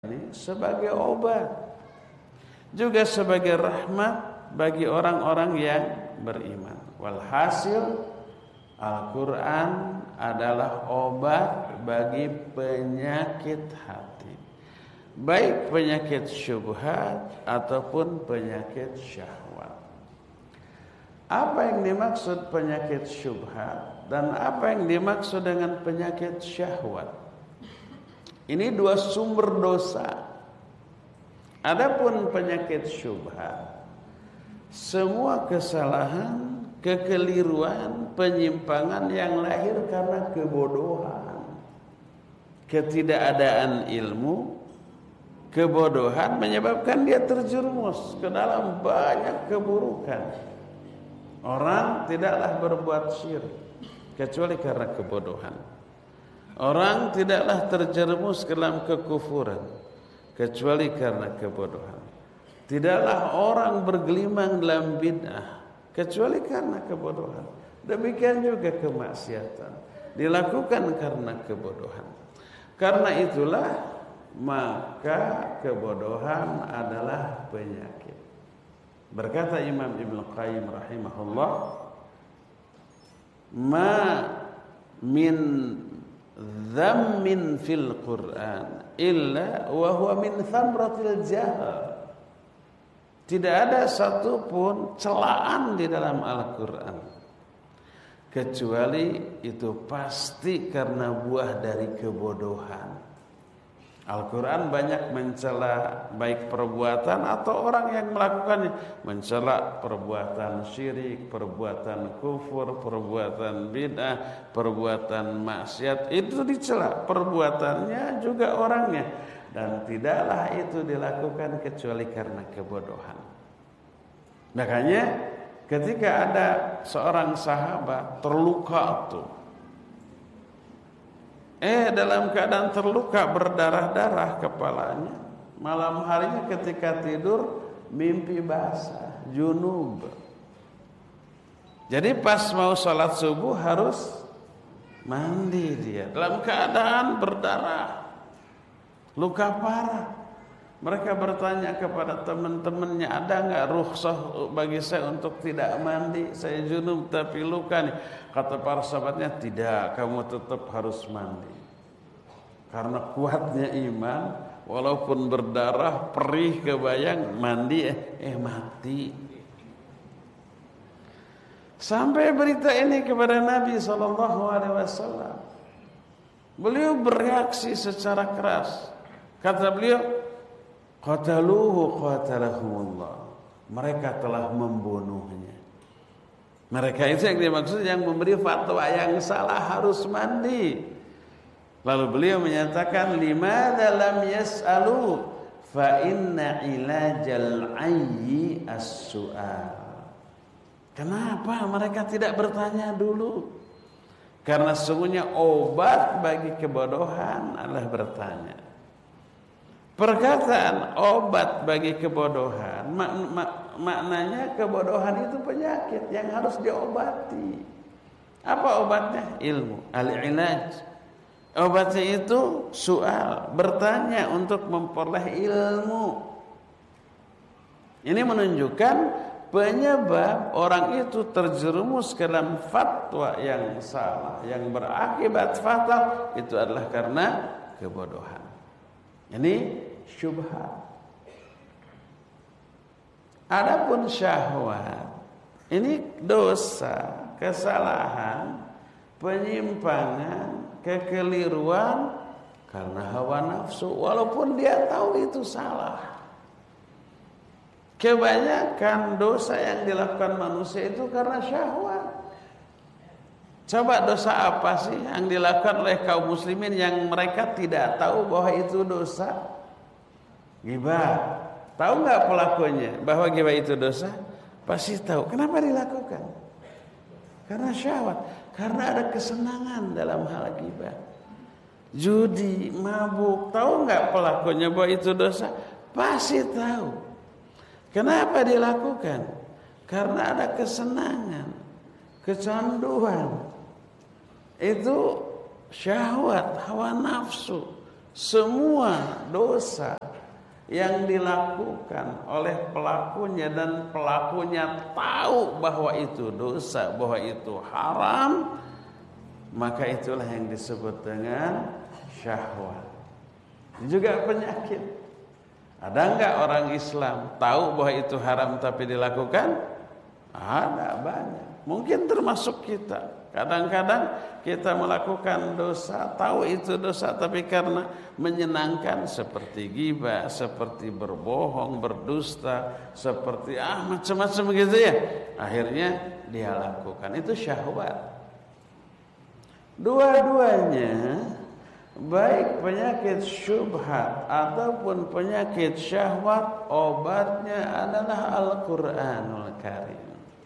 ini sebagai obat, juga sebagai rahmat bagi orang-orang yang beriman. Walhasil Al-Quran adalah obat bagi penyakit hati, baik penyakit syubhat ataupun penyakit syahwat. Apa yang dimaksud penyakit syubhat dan apa yang dimaksud dengan penyakit syahwat? Ini dua sumber dosa. Adapun penyakit syubhat, semua kesalahan, kekeliruan, penyimpangan yang lahir karena kebodohan, ketidakadaan ilmu. Kebodohan menyebabkan dia terjerumus ke dalam banyak keburukan. Orang tidaklah berbuat syirik kecuali karena kebodohan. Orang tidaklah terjerumus ke dalam kekufuran kecuali karena kebodohan. Tidaklah orang bergelimang dalam bid'ah kecuali karena kebodohan. Demikian juga kemaksiatan dilakukan karena kebodohan. Karena itulah maka kebodohan adalah penyakit. Berkata Imam Ibnu Qayyim rahimahullah, ma min dhammin fil Qur'an illa wa huwa min thamratil jahl. Tidak ada satupun celaan di dalam Al-Quran kecuali itu pasti karena buah dari kebodohan. Al-Quran banyak mencela baik perbuatan atau orang yang melakukannya, mencela perbuatan syirik, perbuatan kufur, perbuatan bid'ah, perbuatan maksiat. Itu dicela, perbuatannya juga orangnya. Dan tidaklah itu dilakukan kecuali karena kebodohan. Makanya ketika ada seorang sahabat terluka tuh, dalam keadaan terluka berdarah-darah kepalanya, malam harinya ketika tidur mimpi basah, junub. Jadi pas mau sholat subuh harus mandi dia dalam keadaan berdarah, luka parah. Mereka bertanya kepada teman-temannya, ada nggak rukhsah bagi saya untuk tidak mandi? Saya junub tapi luka nih. Kata para sahabatnya, tidak, kamu tetap harus mandi. Karena kuatnya iman, walaupun berdarah, perih kebayang, mandi mati. Sampai berita ini kepada Nabi SAW. Beliau bereaksi secara keras. Kata beliau, qataluhu qatalahumullah. Mereka telah membunuhnya. Mereka itu yang dimaksud yang memberi fatwa yang salah harus mandi. Lalu beliau menyatakan, limadza lam yas'alu fa inna ilajal ayyi as-su'al. Kenapa mereka tidak bertanya dulu? Karena sesungguhnya obat bagi kebodohan adalah bertanya. Perkataan obat bagi kebodohan maknanya kebodohan itu penyakit yang harus diobati. Apa obatnya? Ilmu, al-ilaj. Obatnya itu soal, bertanya untuk memperoleh ilmu. Ini menunjukkan penyebab orang itu terjerumus ke dalam fatwa yang salah, yang berakibat fatal, itu adalah karena kebodohan. Ini syubhat. Adapun syahwat, ini dosa, kesalahan, penyimpangan, kekeliruan karena hawa nafsu, walaupun dia tahu itu salah. Kebanyakan dosa yang dilakukan manusia itu karena syahwat. Coba dosa apa sih yang dilakukan oleh kaum muslimin yang mereka tidak tahu bahwa itu dosa? Ghibah. Tahu nggak pelakunya bahwa ghibah itu dosa? Pasti tahu. Kenapa dilakukan? Karena syahwat. Karena ada kesenangan dalam hal ghibah. Judi, mabuk. Tahu nggak pelakunya bahwa itu dosa? Pasti tahu. Kenapa dilakukan? Karena ada kesenangan, kecanduan. Itu syahwat, hawa nafsu. Semua dosa yang dilakukan oleh pelakunya dan pelakunya tahu bahwa itu dosa, bahwa itu haram, maka itulah yang disebut dengan syahwat. Juga penyakit. Ada enggak orang Islam tahu bahwa itu haram tapi dilakukan? Ada, banyak. Mungkin termasuk kita. Kadang-kadang kita melakukan dosa, tahu itu dosa, tapi karena menyenangkan seperti ghibah, seperti berbohong, berdusta, seperti macam-macam gitu ya. Akhirnya dia lakukan. Itu syahwat. Dua-duanya, baik penyakit syubhat ataupun penyakit syahwat, obatnya adalah Al-Qur'anul Karim.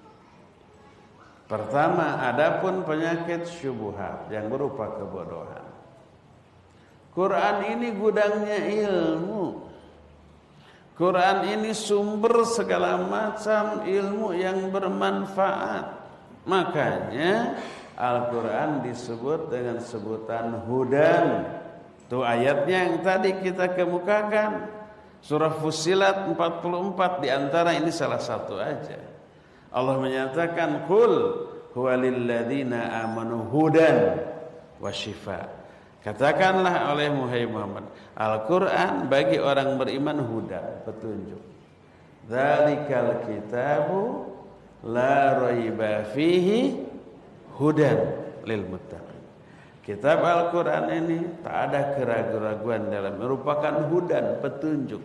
Pertama, adapun penyakit syubhat yang berupa kebodohan. Quran ini gudangnya ilmu. Quran ini sumber segala macam ilmu yang bermanfaat. Makanya Al-Quran disebut dengan sebutan hudan. Itu ayatnya yang tadi kita kemukakan. Surah Fussilat 44, diantara ini salah satu aja. Allah menyatakan qul huwalilladzina amanu hudan wa syifa. Katakanlah oleh Muhammad, Al-Quran bagi orang beriman hudan, petunjuk. Dzalikal kitabu la raiba fihi hudan lil muttaqin. Kitab Al-Quran ini tak ada keraguan-raguan dalam, merupakan hudan, petunjuk.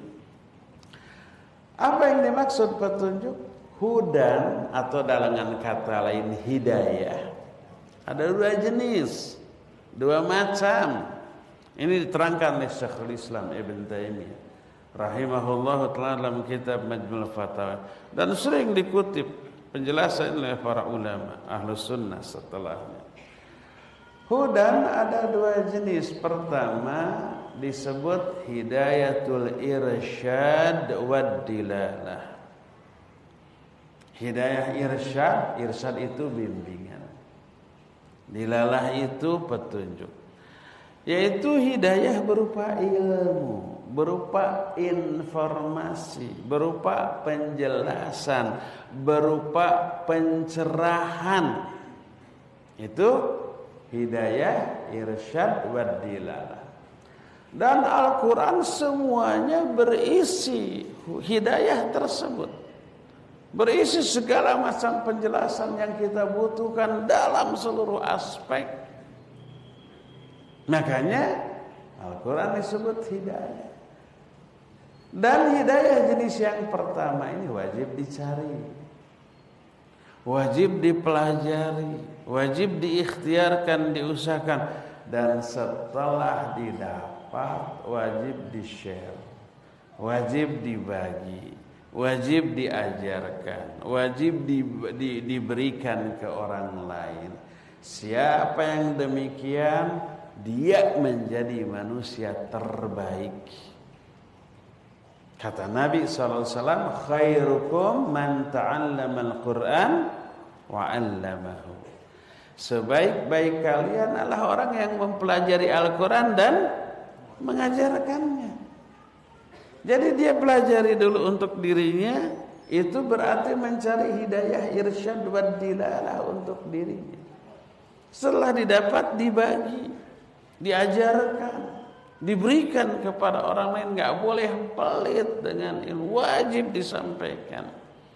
Apa yang dimaksud petunjuk? Hudan atau dalam kata lain hidayah. Ada dua jenis, dua macam. Ini diterangkan oleh Syekhul Islam Ibn Taimiyah rahimahullah ta'ala dalam kitab Majmu' Fatawa, dan sering dikutip penjelasan oleh para ulama Ahlus Sunnah setelahnya. Hudan ada dua jenis. Pertama disebut hidayatul irsyad wad dilalah. Hidayah irsyad, irsyad itu bimbingan. Dilalah itu petunjuk. Yaitu hidayah berupa ilmu, berupa informasi, berupa penjelasan, berupa pencerahan. Itu hidayah irsyad wad dilalah. Dan Al-Quran semuanya berisi hidayah tersebut. Berisi segala macam penjelasan yang kita butuhkan dalam seluruh aspek. Makanya Al-Quran disebut hidayah. Dan hidayah jenis yang pertama ini wajib dicari, wajib dipelajari, wajib diikhtiarkan, diusahakan. Dan setelah didapat wajib di-share, wajib dibagi, wajib diajarkan, wajib diberikan ke orang lain. Siapa yang demikian, dia menjadi manusia terbaik. Kata Nabi SAW, khairukum man ta'allamal Qur'an wa 'allamahu. Sebaik-baik kalian adalah orang yang mempelajari Al-Quran dan mengajarkannya. Jadi dia pelajari dulu untuk dirinya, itu berarti mencari hidayah irsyad wad dilalah untuk dirinya. Setelah didapat, dibagi, diajarkan, diberikan kepada orang lain. Enggak boleh pelit dengan ilmu, wajib disampaikan.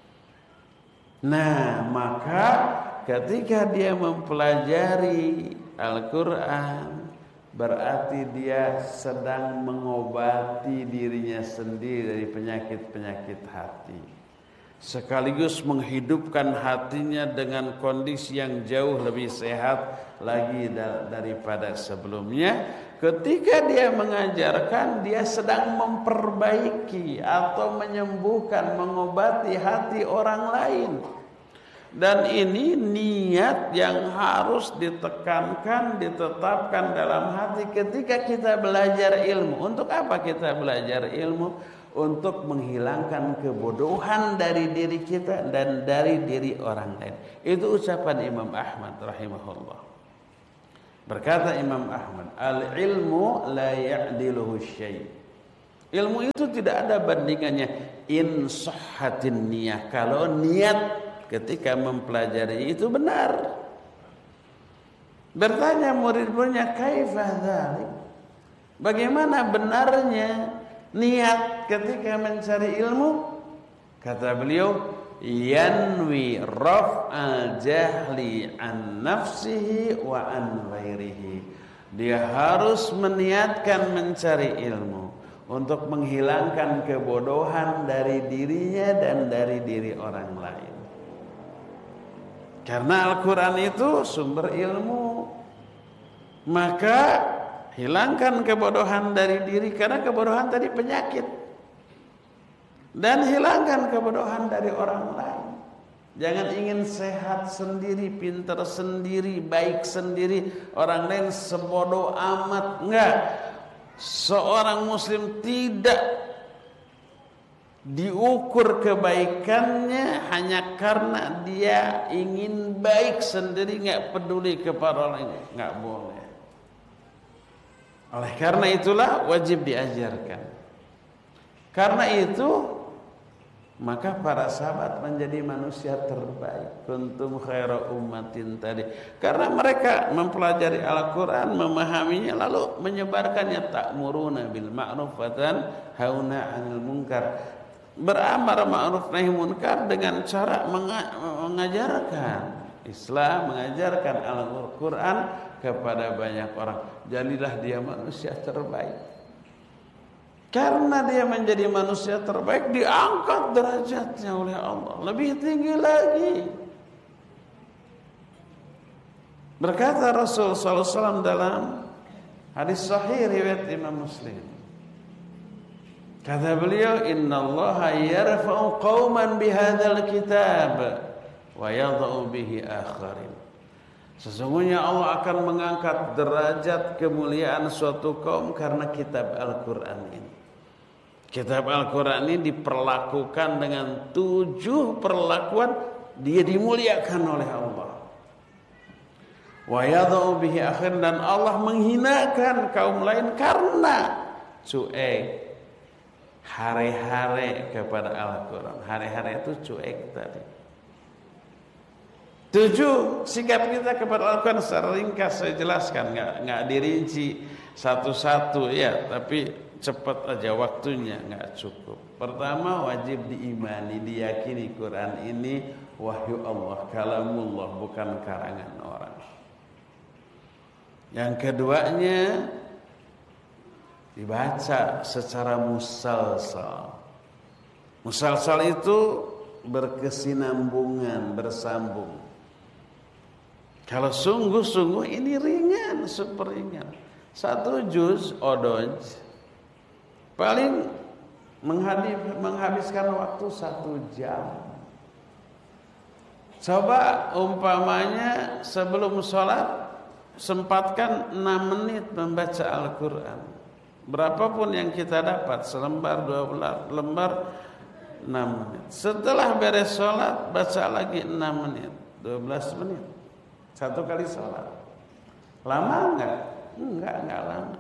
Nah, maka ketika dia mempelajari Al-Quran, berarti dia sedang mengobati dirinya sendiri dari penyakit-penyakit hati, sekaligus menghidupkan hatinya dengan kondisi yang jauh lebih sehat lagi daripada sebelumnya. Ketika dia mengajarkan, dia sedang memperbaiki atau menyembuhkan, mengobati hati orang lain. Dan ini niat yang harus ditekankan, ditetapkan dalam hati ketika kita belajar ilmu. Untuk apa kita belajar ilmu? Untuk menghilangkan kebodohan dari diri kita dan dari diri orang lain. Itu ucapan Imam Ahmad rahimahullah. Berkata Imam Ahmad, al-ilmu la ya'diluhu syai'. Ilmu itu tidak ada bandingannya in sahhatin niyah. Kalau niat ketika mempelajari itu benar. Bertanya murid-muridnya, kaifa dzalik? Bagaimana benarnya niat ketika mencari ilmu? Kata beliau, yanwi raf'al jahli an nafsihi wa an ghairihi. Dia harus meniatkan mencari ilmu untuk menghilangkan kebodohan dari dirinya dan dari diri orang lain. Karena Al-Quran itu sumber ilmu, maka hilangkan kebodohan dari diri, karena kebodohan tadi penyakit. Dan hilangkan kebodohan dari orang lain. Jangan ingin sehat sendiri, pintar sendiri, baik sendiri, orang lain sebodoh amat. Enggak. Seorang muslim tidak diukur kebaikannya hanya karena dia ingin baik sendiri, enggak peduli kepada orang lain. Enggak boleh. Oleh karena itulah wajib diajarkan. Karena itu maka para sahabat menjadi manusia terbaik. Kuntum khaira ummatin tadi. Karena mereka mempelajari Al-Quran, memahaminya, lalu menyebarkannya. Ta'muruna bil ma'ruf wa tanhauna 'anil munkar. Beramar ma'ruf nahi munkar dengan cara mengajarkan Islam, mengajarkan Al-Quran kepada banyak orang. Jadilah dia manusia terbaik. Karena dia menjadi manusia terbaik, diangkat derajatnya oleh Allah lebih tinggi lagi. Berkata Rasul sallallahu alaihi wasallam dalam hadis sahih riwayat Imam Muslim, kata beliau, innallaha yarfa'u qauman bihadzal kitab wa yadh'u bihi akharin. Sesungguhnya Allah akan mengangkat derajat kemuliaan suatu kaum karena kitab Al-Quran ini. Kitab Al-Quran ini diperlakukan dengan 7 perlakuan, dia dimuliakan oleh Allah. Wa yadh'u bihi akharin, dan Allah menghinakan kaum lain karena cuek, hare-hare kepada Al-Quran. Hare-hare itu cuek tadi. 7 sikap kita kepada Al-Quran secara ringkas saya jelaskan, nggak dirinci satu-satu ya, tapi cepat aja waktunya, nggak cukup. Pertama, wajib diimani, diyakini Quran ini wahyu Allah, kalamullah, bukan karangan orang. Yang keduanya, dibaca secara musalsal. Musalsal itu berkesinambungan, bersambung. Kalau sungguh-sungguh ini ringan, super ringan. 1 juz odoj paling menghabiskan waktu 1 jam. Coba umpamanya sebelum sholat sempatkan 6 menit membaca Al-Quran. Berapapun yang kita dapat, selembar, 2 lembar, 6 menit. Setelah beres sholat baca lagi 6 menit, 12 menit. 1 kali sholat. Lama enggak? Enggak lama.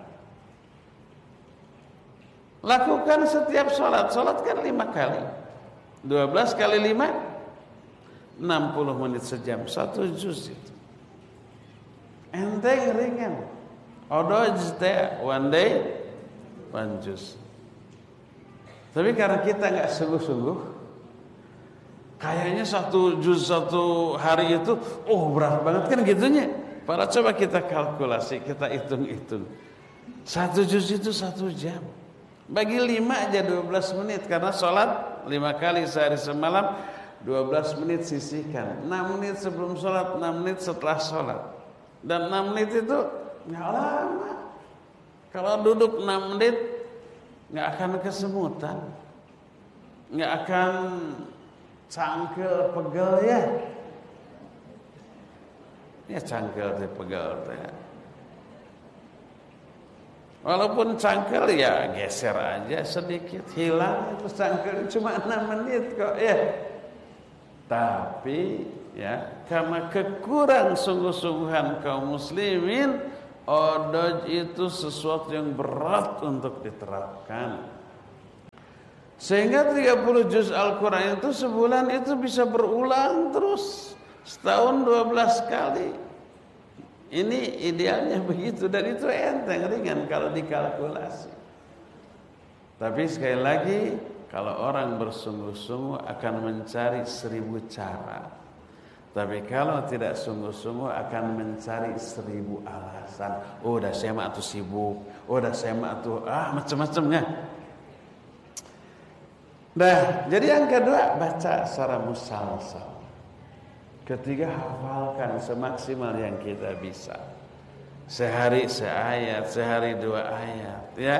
Lakukan setiap sholat. Sholat kan 5 kali. 12 kali 5, 60 menit sejam. 1 juz itu. Enteng, ringan. Odoj teh, one day, 1 juz. Tapi karena kita nggak sungguh-sungguh, kayaknya 1 juz 1 hari itu, berat banget kan gitunya. Para coba kita kalkulasi, kita hitung-hitung. 1 juz itu 1 jam. Bagi 5 aja 12 menit. Karena sholat 5 kali sehari semalam, 12 menit sisihkan. 6 menit sebelum sholat, 6 menit setelah sholat. Dan 6 menit itu gak lama. Kalau duduk 6 menit gak akan kesemutan, gak akan cangkel pegel ya. Ya cangkel pegel ya. Walaupun cangkel ya geser aja sedikit, hilang itu cangkel, cuma 6 menit kok ya. Tapi ya karena kekurang sungguh-sungguhan kaum muslimin, Odoj itu sesuatu yang berat untuk diterapkan. Sehingga 30 juz Al-Quran itu sebulan itu bisa berulang terus. Setahun 12 kali. Ini idealnya begitu. Dan itu enteng, ringan kalau dikalkulasi. Tapi sekali lagi, kalau orang bersungguh-sungguh akan mencari 1000 cara. Tapi kalau tidak sungguh-sungguh akan mencari 1000 alasan. Oh, dah saya mah atuh sibuk. Oh, dah saya mah atuh macam-macamnya. Nah, jadi yang kedua baca secara musalsal. Ketiga hafalkan semaksimal yang kita bisa. Sehari seayat, sehari 2 ayat, ya.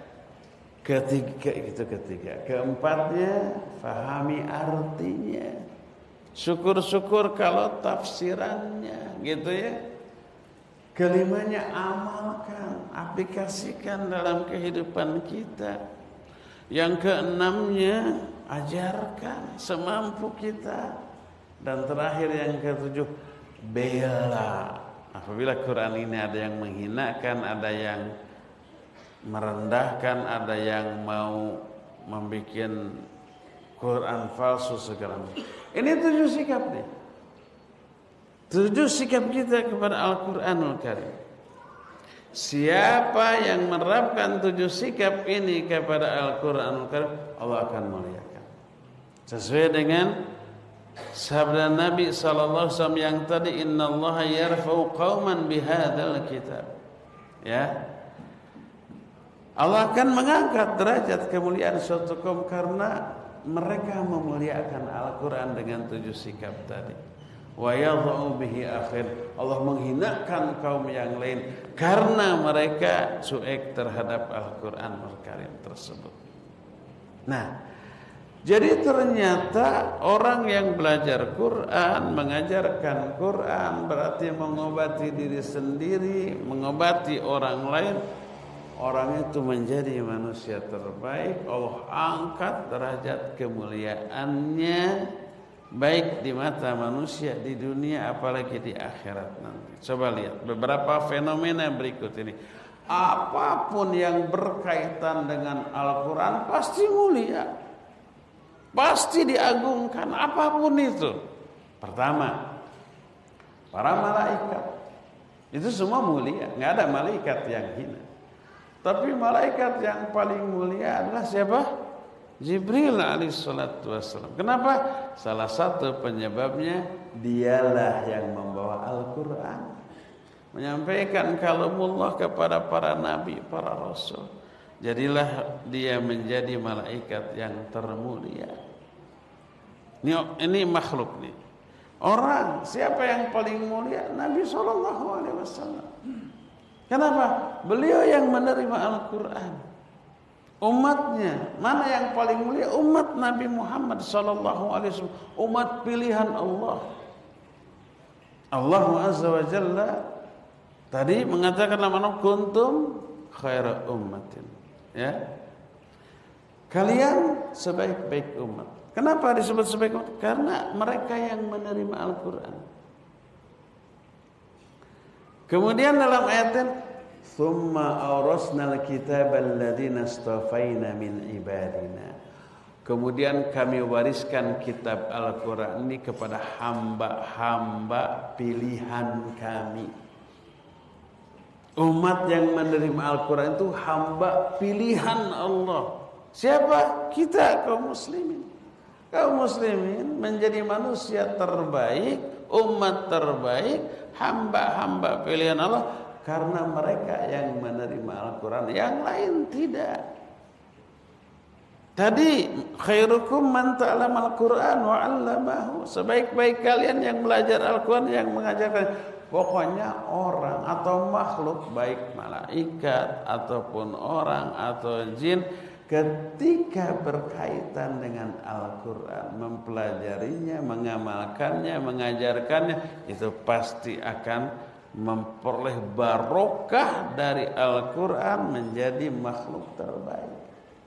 Ketiga. Keempatnya fahami artinya. Syukur-syukur kalau tafsirannya, gitu ya. Kelimanya amalkan, aplikasikan dalam kehidupan kita. Yang keenamnya ajarkan semampu kita. Dan terakhir yang ketujuh, bela. Apabila Quran ini ada yang menghinakan, ada yang merendahkan, ada yang mau membuat Quran palsu segala macam. Ini 7 sikap nih. 7 sikap kita kepada Al-Quranul Karim. Siapa yang menerapkan 7 sikap ini kepada Al-Quranul Karim, Allah akan muliakan. Sesuai dengan sabda Nabi SAW yang tadi, innallaha yarfa'u qauman bihadzal kitab. Ya. Allah akan mengangkat derajat kemuliaan suatu kaum karena mereka memuliakan Al-Quran dengan 7 sikap tadi. Wa yadha'u bihi akhir. Allah menghinakan kaum yang lain karena mereka cuek terhadap Al-Quran Al-Karim tersebut. Nah, jadi ternyata orang yang belajar Quran, mengajarkan Quran, berarti mengobati diri sendiri, mengobati orang lain. Orang itu menjadi manusia terbaik. Allah angkat derajat kemuliaannya, baik di mata manusia di dunia apalagi di akhirat nanti. Coba lihat beberapa fenomena berikut ini. Apapun yang berkaitan dengan Al-Quran pasti mulia, pasti diagungkan, apapun itu. Pertama, para malaikat itu semua mulia, nggak ada malaikat yang hina. Tapi malaikat yang paling mulia adalah siapa? Jibril alaihissalatu wassalam. Kenapa? Salah satu penyebabnya dialah yang membawa Al-Quran, menyampaikan kalamullah kepada para nabi, para rasul. Jadilah dia menjadi malaikat yang termulia. Ini makhluk nih. Orang, siapa yang paling mulia? Nabi SAW. Kenapa? Beliau yang menerima Al-Quran. Umatnya, mana yang paling mulia? Umat Nabi Muhammad SAW. Umat pilihan Allah. Allah Azza wa Jalla tadi mengatakan nama kuntum khaira ummatin. Ya. Kalian sebaik-baik umat. Kenapa disebut sebaik umat? Karena mereka yang menerima Al-Quran. Kemudian dalam ayatnya, "Tsumma awrasnal kitaba alladziina istafaina min ibadina." Kemudian kami wariskan kitab Al-Quran ini kepada hamba-hamba pilihan kami. Umat yang menerima Al-Quran itu hamba pilihan Allah. Siapa? Kita kaum muslimin. Kaum muslimin menjadi manusia terbaik, umat terbaik, hamba-hamba pilihan Allah karena mereka yang menerima Al-Quran, yang lain tidak. Tadi khairukum man ta'allama Al-Quran wa 'allamahu. Sebaik-baik kalian yang belajar Al-Quran, yang mengajarkan. Pokoknya orang atau makhluk, baik malaikat ataupun orang atau jin, ketika berkaitan dengan Al-Quran, mempelajarinya, mengamalkannya, mengajarkannya, itu pasti akan memperoleh barokah dari Al-Quran, menjadi makhluk terbaik.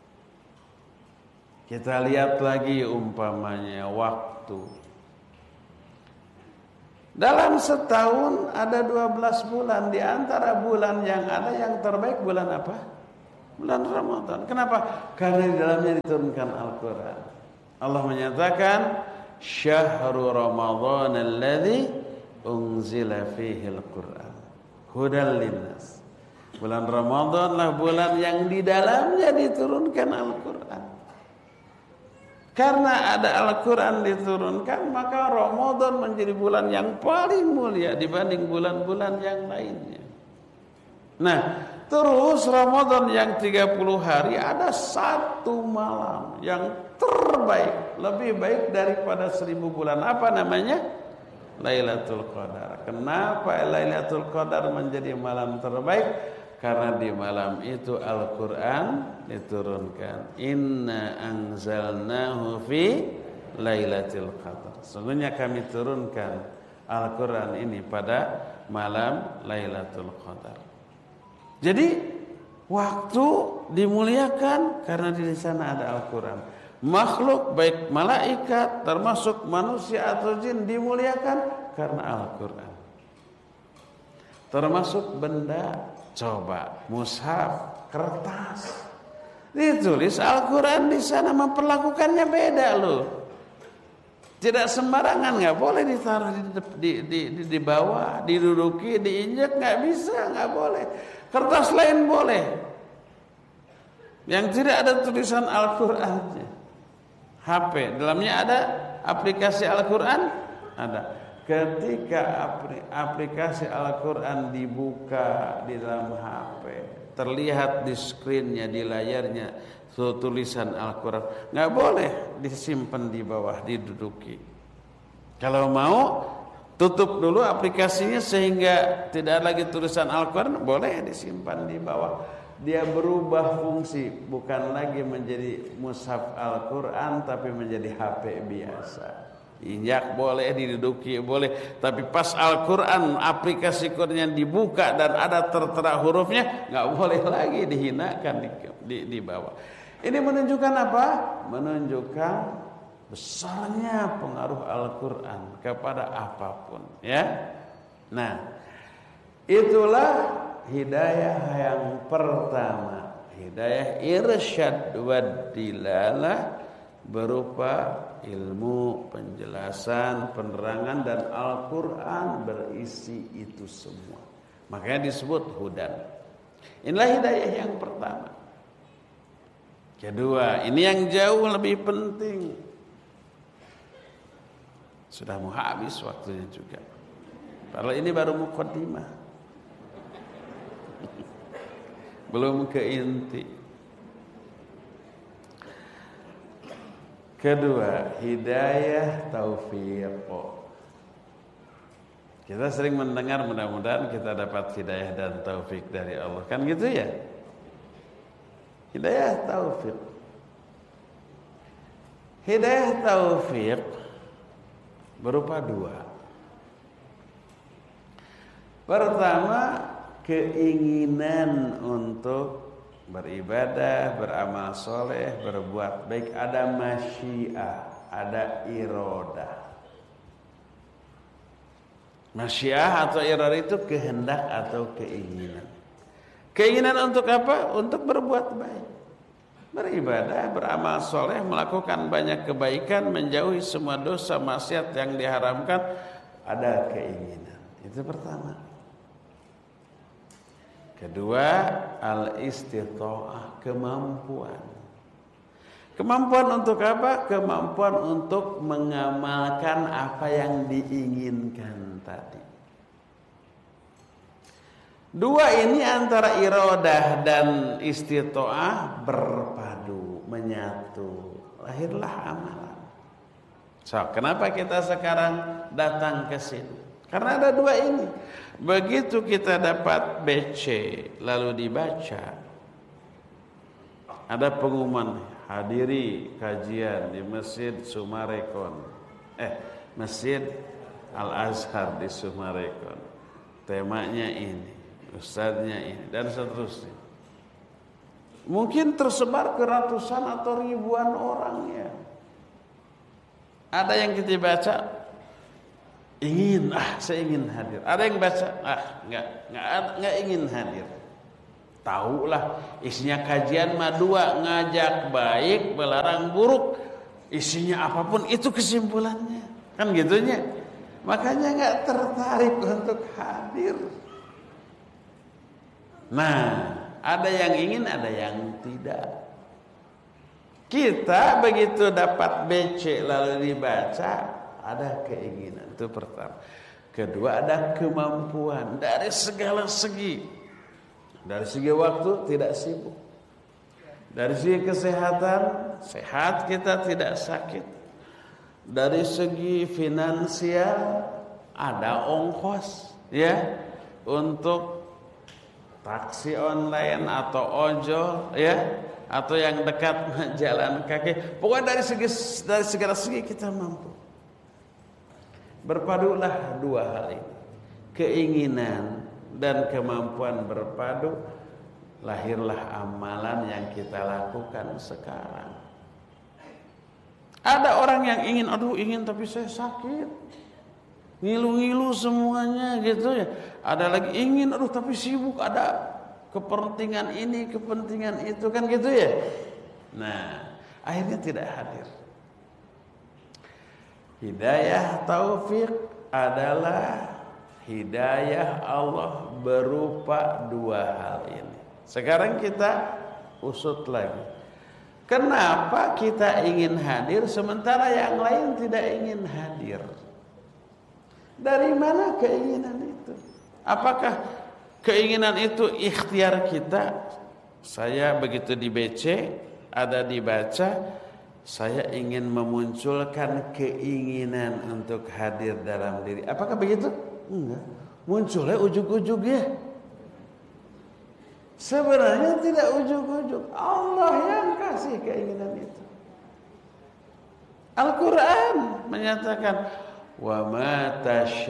Kita lihat lagi umpamanya waktu. Dalam setahun ada 12 bulan. Di antara bulan yang ada yang terbaik bulan apa? Bulan Ramadan. Kenapa? Karena di dalamnya diturunkan Al-Quran. Allah menyatakan Syahrul Ramadan alladzi unzila fihi al-Quran hudal linnas. Bulan Ramadanlah bulan yang di dalamnya diturunkan Al-Quran. Karena ada Al-Quran diturunkan, maka Ramadan menjadi bulan yang paling mulia dibanding bulan-bulan yang lainnya. Nah, terus Ramadan yang 30 hari ada satu malam yang terbaik, lebih baik daripada 1000 bulan. Apa namanya? Lailatul Qadar. Kenapa Lailatul Qadar menjadi malam terbaik? Karena di malam itu Al-Quran diturunkan. Inna anzalnahu fi Lailatul Qadar. Sungguhnya kami turunkan Al-Quran ini pada malam Lailatul Qadar. Jadi waktu dimuliakan karena di sana ada Al-Quran. Makhluk baik malaikat termasuk manusia atau jin dimuliakan karena Al-Quran. Termasuk benda, coba mushaf, kertas, ditulis Al-Quran di sana, memperlakukannya beda loh. Tidak sembarangan, nggak boleh ditaruh di bawah, diduduki, diinjak, nggak bisa, nggak boleh. Kertas lain boleh, yang tidak ada tulisan Al-Qurannya. HP, dalamnya ada aplikasi Al-Quran, ada. Ketika aplikasi Al-Quran dibuka di dalam HP, terlihat di skrinnya, di layarnya tulisan Al-Quran, nggak boleh disimpan di bawah, diduduki. Kalau mau tutup dulu aplikasinya sehingga tidak lagi tulisan Al-Quran, boleh disimpan di bawah. Dia berubah fungsi, bukan lagi menjadi mushaf Al-Quran tapi menjadi HP biasa. Injak boleh, diduduki boleh, tapi pas Al-Quran aplikasi Qurannya dibuka dan ada tertera hurufnya, nggak boleh lagi dihinakan di bawah. Ini menunjukkan apa? Menunjukkan besarnya pengaruh Al-Quran kepada apapun, ya. Nah, itulah hidayah yang pertama, hidayah irsyad wa dilalah, berupa ilmu, penjelasan, penerangan, dan Al-Quran berisi itu semua. Makanya disebut hudan. Inilah hidayah yang pertama. Kedua, ini yang jauh lebih penting. Sudah mau habis waktunya juga. Padahal ini baru muqaddimah, belum ke inti. Kedua, hidayah taufiq. Kita sering mendengar, mudah-mudahan kita dapat hidayah dan taufik dari Allah, kan gitu ya? Hidayah taufik. Hidayah taufik berupa dua. Pertama, keinginan untuk beribadah, beramal soleh, berbuat baik. Ada masyiah, ada iradah. Masyiah atau iradah itu kehendak atau keinginan. Keinginan untuk apa? Untuk berbuat baik, beribadah, beramal soleh, melakukan banyak kebaikan, menjauhi semua dosa maksiat yang diharamkan. Ada keinginan. Itu pertama. Kedua, al-istitha'ah, kemampuan. Kemampuan untuk apa? Kemampuan untuk mengamalkan apa yang diinginkan tadi. Dua ini antara iradah dan istitha'ah berpadu, menyatu. Lahirlah amalan. So, kenapa kita sekarang datang ke sini? Karena ada dua ini. Begitu kita dapat BC lalu dibaca, ada pengumuman hadiri kajian di Masjid Sumarekon, Masjid Al-Azhar di Sumarekon, temanya ini, ustadznya ini, dan seterusnya. Mungkin tersebar ke ratusan atau ribuan orang ya. Ada yang kita baca, Ingin, saya ingin hadir. Ada yang baca, enggak ingin hadir. Tahulah isinya kajian mah dua, ngajak baik, melarang buruk. Isinya apapun itu kesimpulannya. Kan gitunya. Makanya enggak tertarik untuk hadir. Nah, ada yang ingin, ada yang tidak. Kita begitu dapat BC lalu dibaca, ada keinginan, itu pertama. Kedua, ada kemampuan dari segala segi. Dari segi waktu tidak sibuk. Dari segi kesehatan sehat, kita tidak sakit. Dari segi finansial ada ongkos ya untuk taksi online atau ojol ya, atau yang dekat jalan kaki. Pokoknya dari segala segi kita mampu. Berpadulah dua hal ini, keinginan dan kemampuan berpadu, lahirlah amalan yang kita lakukan sekarang. Ada orang yang ingin tapi saya sakit, ngilu-ngilu semuanya gitu ya. Ada lagi ingin tapi sibuk, ada kepentingan ini, kepentingan itu, kan gitu ya. Nah, akhirnya tidak hadir. Hidayah taufik adalah hidayah Allah berupa dua hal ini. Sekarang kita usut lagi. Kenapa kita ingin hadir sementara yang lain tidak ingin hadir? Dari mana keinginan itu? Apakah keinginan itu ikhtiar kita? Saya begitu di BC, ada dibaca, saya ingin memunculkan keinginan untuk hadir dalam diri. Apakah begitu? Enggak. Munculnya ujug-ujugnya. Sebenarnya tidak ujug-ujug. Allah yang kasih keinginan itu. Al-Quran menyatakan, wa ma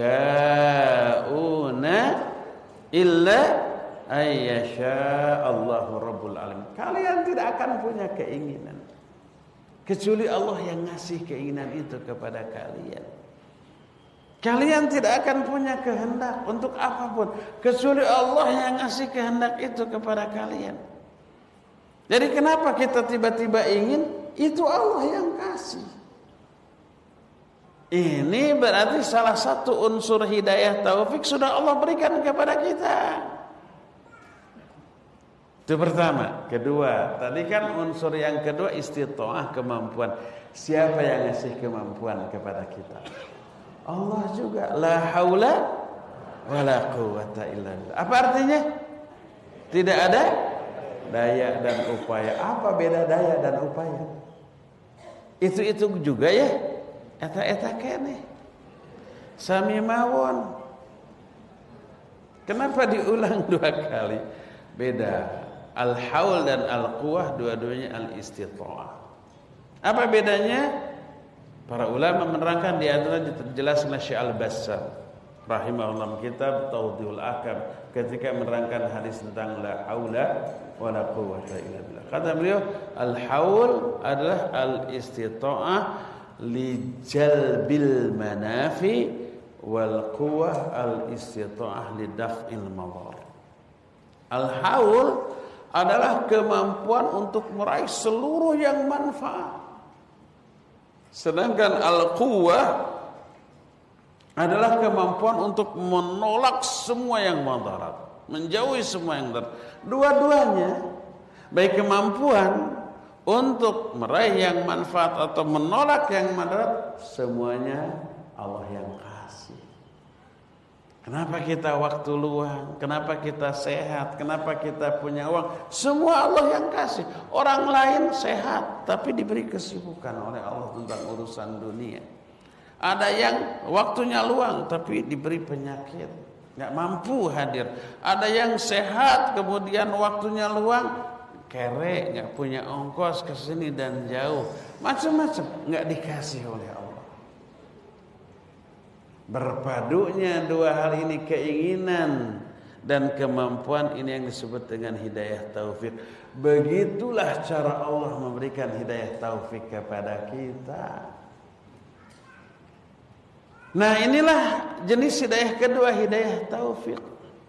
tasyauna illa ayyasha Allahu Rabbul Alamin. Kalian tidak akan punya keinginan kecuali Allah yang ngasih keinginan itu kepada kalian. Kalian tidak akan punya kehendak untuk apapun kecuali Allah yang ngasih kehendak itu kepada kalian. Jadi kenapa kita tiba-tiba ingin? Itu Allah yang kasih. Ini berarti salah satu unsur hidayah taufik sudah Allah berikan kepada kita. Itu pertama. Kedua, tadi kan unsur yang kedua istita'ah, kemampuan. Siapa yang ngasih kemampuan kepada kita? Allah juga. La haula wala quwwata illa billah. Apa artinya? Tidak ada daya dan upaya. Apa beda daya dan upaya? Itu juga ya. Eta kene. Sami mawon. Kenapa diulang dua kali? Beda. Al-haul dan al-quwah dua-duanya al-istita'ah. Apa bedanya? Para ulama menerangkan di antara dijelaskan Syekh Al-Bassam rahimahullah kitab Tawdihul Ahkam ketika menerangkan hadis tentang la haula wala quwwata illa billah. Kata beliau, al-haul adalah al-istita'ah li jalbil manafi wal quwwah al-istita'ah li daf'il madar. Al-haul adalah kemampuan untuk meraih seluruh yang manfaat. Sedangkan al-quwwah adalah kemampuan untuk menolak semua yang madarat, menjauhi semua yang madarat. Dua-duanya, baik kemampuan untuk meraih yang manfaat atau menolak yang madarat, semuanya Allah yang kasih. Kenapa kita waktu luang? Kenapa kita sehat? Kenapa kita punya uang? Semua Allah yang kasih. Orang lain sehat tapi diberi kesibukan oleh Allah tentang urusan dunia. Ada yang waktunya luang tapi diberi penyakit, nggak mampu hadir. Ada yang sehat kemudian waktunya luang, kere, nggak punya ongkos ke sini dan jauh. Macam-macam nggak dikasih oleh Allah. Berpadunya dua hal ini, keinginan dan kemampuan, ini yang disebut dengan hidayah taufik. Begitulah cara Allah memberikan hidayah taufik kepada kita. Nah, inilah jenis hidayah kedua, hidayah taufik.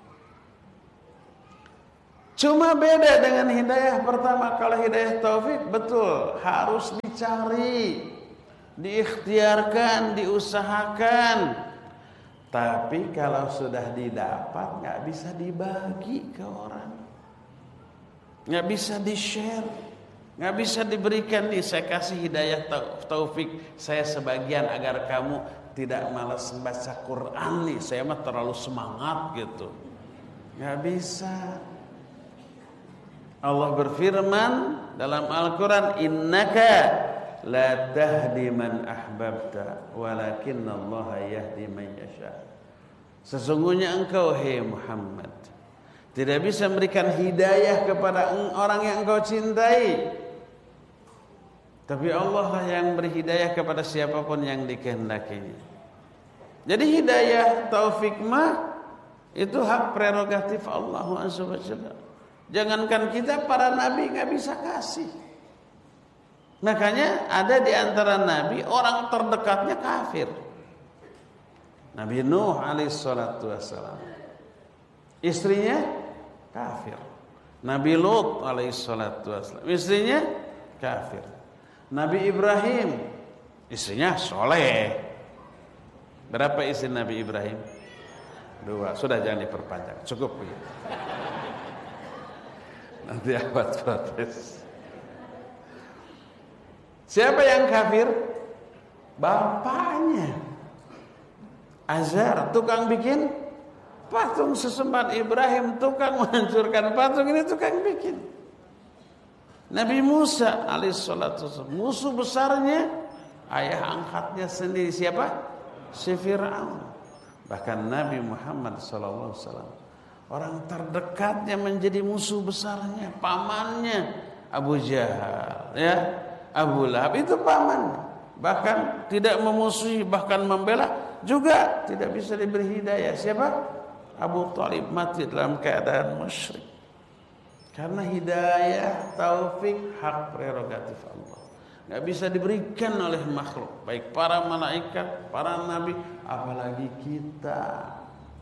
Cuma beda dengan hidayah pertama. Kalau hidayah taufik betul harus dicari, diikhtiarkan, diusahakan. Tapi kalau sudah didapat nggak bisa dibagi ke orang, nggak bisa di-share, nggak bisa diberikan. Nih saya kasih hidayah taufik saya sebagian agar kamu tidak malas membaca Quran nih. Saya mah terlalu semangat gitu, nggak bisa. Allah berfirman dalam Al-Quran, innaka la tahdi man ahbabta walakinallaha yahdi man yasha. Sesungguhnya engkau, hai Muhammad, tidak bisa memberikan hidayah kepada orang yang engkau cintai, tapi Allah lah yang beri hidayah kepada siapapun yang dikehendakinya. Jadi hidayah taufik mah itu hak prerogatif Allah Subhanahu wa ta'ala. Jangankan kita, para nabi nggak bisa kasih. Makanya ada di antara nabi orang terdekatnya kafir. Nabi Nuh alaihissalatu wassalam, istrinya kafir. Nabi Lut alaihissalatu wassalam, istrinya kafir. Nabi Ibrahim, istrinya soleh. Berapa istri Nabi Ibrahim? 2. Sudah, jangan diperpanjang, cukup begitu. Nanti abad protes. Siapa yang kafir? Bapaknya Azar, tukang bikin patung sesembahan. Ibrahim, tukang menghancurkan patung. Ini tukang bikin. Nabi Musa alaihissalatu wassalam, musuh besarnya ayah angkatnya sendiri. Siapa? Si Fir'aun. Bahkan Nabi Muhammad sallallahu alaihi wasallam, orang terdekatnya menjadi musuh besarnya, pamannya Abu Jahal, ya, Abu Lahab itu paman. Bahkan tidak memusuhi, bahkan membela, juga tidak bisa diberi hidayah. Siapa? Abu Thalib mati dalam keadaan musyrik. Karena hidayah taufik hak prerogatif Allah, nggak bisa diberikan oleh makhluk, baik para malaikat, para nabi, apalagi kita.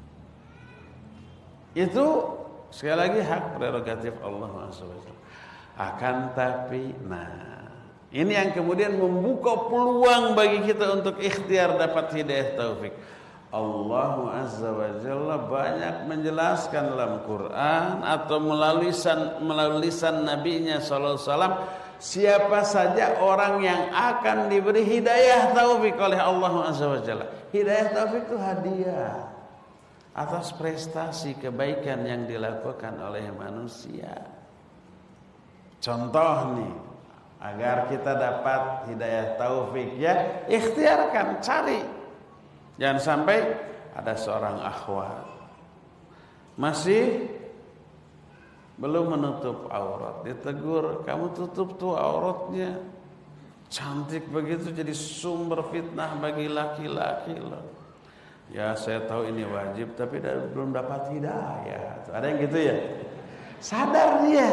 Itu sekali lagi hak prerogatif Allah SWT. Akan tapi, ini yang kemudian membuka peluang bagi kita untuk ikhtiar dapat hidayah taufik. Allah Azza wa Jalla banyak menjelaskan dalam Quran atau melalui lisan Nabi-Nya sallallahu alaihi wasallam, siapa saja orang yang akan diberi hidayah taufik oleh Allah Azza wa Jalla. Hidayah taufik itu hadiah atas prestasi kebaikan yang dilakukan oleh manusia. Contoh nih, agar kita dapat hidayah taufik, ya ikhtiarkan, cari. Jangan sampai ada seorang akhwat masih belum menutup aurat, ditegur, kamu tutup tuh auratnya, cantik begitu, jadi sumber fitnah bagi laki-laki loh. Ya saya tahu ini wajib, tapi belum dapat hidayah. Ada yang gitu ya? Sadar dia,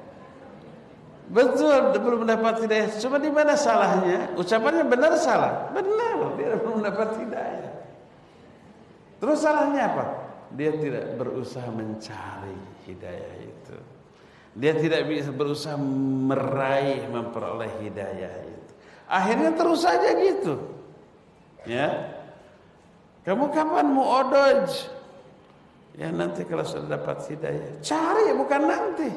betul belum dapat hidayah. Cuma di mana salahnya? Ucapannya benar salah? Benar, dia belum dapat hidayah. Terus salahnya apa? Dia tidak berusaha mencari hidayah itu. Dia tidak bisa berusaha meraih, memperoleh hidayah itu. Akhirnya terus saja gitu. Ya. Kamu kapan mau odoj? Ya nanti kalau sudah dapat hidayah. Cari, bukan nanti.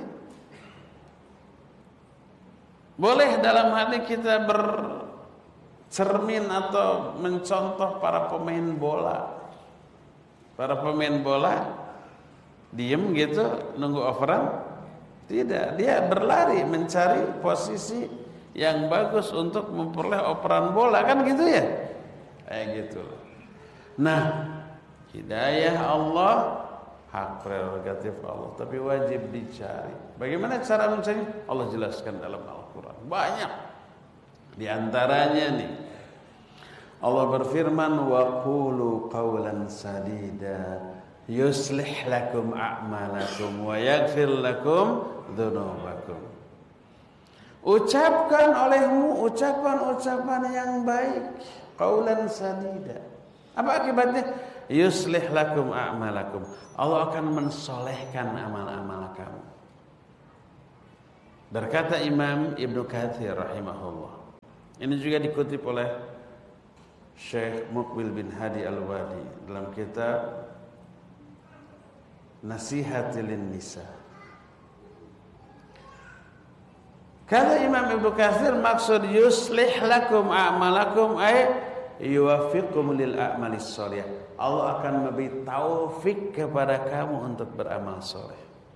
Boleh dalam hati kita bercermin atau mencontoh para pemain bola. Para pemain bola diem gitu nunggu overan? Tidak, dia berlari mencari posisi yang bagus untuk memperoleh operan bola, kan gitu ya? Kayak gitu. Nah, hidayah Allah hak prerogatif Allah, tapi wajib dicari. Bagaimana cara mencari? Allah jelaskan dalam Al-Quran banyak. Di antaranya nih, Allah berfirman, wa qulu qawlan sadida yuslih lakum a'malakum wa yaghfir lakum dzunubakum. Ucapkan olehmu ucapan-ucapan yang baik, qawlan sadida. Apa akibatnya? Yuslih lakum a'malakum. Allah akan mensolehkan amal-amal kamu. Berkata Imam Ibnu Katsir rahimahullah. Ini juga dikutip oleh Syekh Muqbil bin Hadi Al-Wadi dalam kitab Nasihatil Nisa. Kata Imam Ibnu Katsir, maksud yuslih lakum a'malakum ay yuwaffiqkum lil a'malis shalih. Allah akan memberi taufik kepada kamu untuk beramal soleh.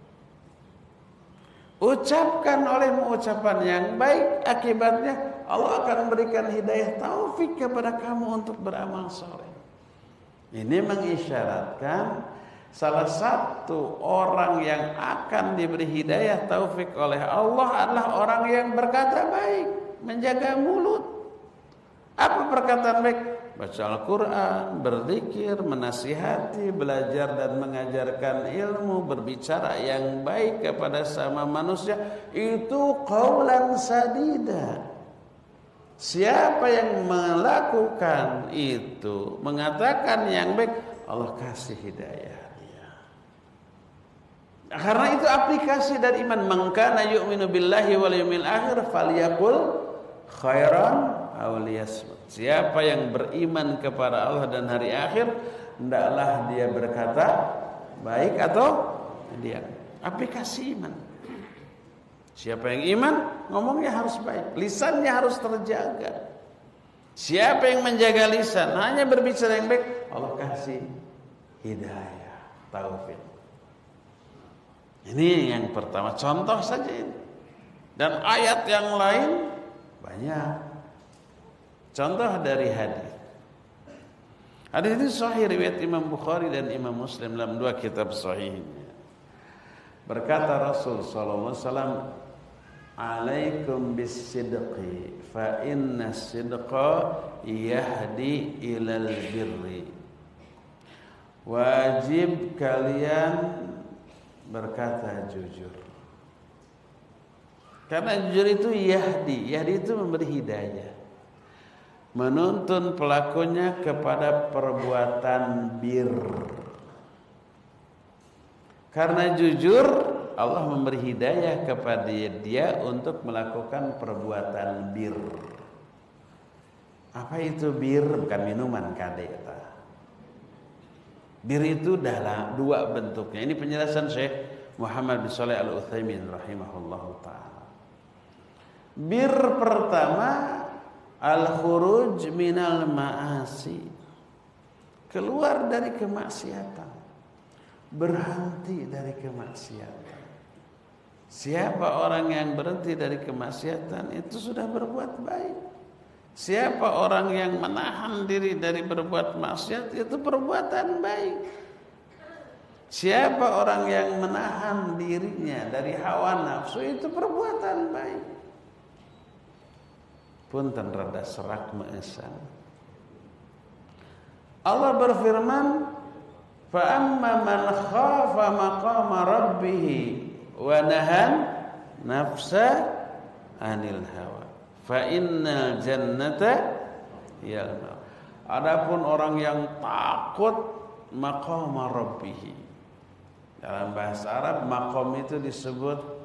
Ucapkan olehmu ucapan yang baik, akibatnya Allah akan memberikan hidayah taufik kepada kamu untuk beramal soleh. Ini mengisyaratkan salah satu orang yang akan diberi hidayah taufik oleh Allah adalah orang yang berkata baik, menjaga mulut. Apa perkataan baik? Baca Al-Quran, berzikir, menasihati, belajar dan mengajarkan ilmu, berbicara yang baik kepada sama manusia. Itu qaulan sadida. Siapa yang melakukan itu, mengatakan yang baik, Allah kasih hidayah dia. Karena itu aplikasi dari iman. Man kana yu'minu billahi wal yawmil akhir falyaqul khairan aw liyasmut. Siapa yang beriman kepada Allah dan hari akhir, hendaklah dia berkata baik atau diam. Aplikasi iman. Siapa yang iman, ngomongnya harus baik, lisannya harus terjaga. Siapa yang menjaga lisan, hanya berbicara yang baik, Allah kasih hidayah, taufik. Ini yang pertama, contoh saja ini. Dan ayat yang lain banyak. Contoh dari hadis. Hadis ini sahih riwayat Imam Bukhari dan Imam Muslim dalam dua kitab sahihnya. Berkata Rasul sallallahu alaihi wasallam, "Alaikum bis-sidqi fa inna as-sidqa yahdi ilal birri." Wajib kalian berkata jujur. Karena jujur itu yahdi itu memberi hidayah. Menuntun pelakunya kepada perbuatan bir. Karena jujur, Allah memberi hidayah kepada dia untuk melakukan perbuatan bir. Apa itu bir? Bukan minuman kade. Bir itu dalam dua bentuknya. Ini penjelasan Syekh Muhammad bin Shalih Al-Utsaimin rahimahullahu taala. Bir pertama, al-khuruj minal ma'asi, keluar dari kemaksiatan, berhenti dari kemaksiatan. Siapa orang yang berhenti dari kemaksiatan itu sudah berbuat baik. Siapa orang yang menahan diri dari berbuat maksiat itu perbuatan baik. Siapa orang yang menahan dirinya dari hawa nafsu itu perbuatan baik. Punten rada serak meesan. Allah berfirman, "Fa amma man khafa maqama rabbih wa nahan nafsa 'anil hawa fa innal jannata hiyal ma'wa." Adapun orang yang takut maqama rabbih. Dalam bahasa Arab maqam itu disebut